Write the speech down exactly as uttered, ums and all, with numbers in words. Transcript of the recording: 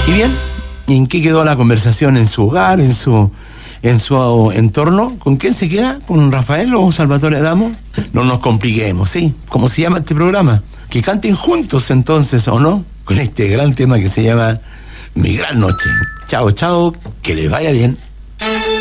¿Y bien? ¿Y en qué quedó la conversación? ¿En su hogar? ¿En su, en su entorno? ¿Con quién se queda? ¿Con Rafael o Salvatore Adamo? No nos compliquemos, ¿sí? ¿Cómo se llama este programa? Que canten juntos entonces, ¿o no? Con este gran tema que se llama Mi Gran Noche. Chao, chao, que les vaya bien.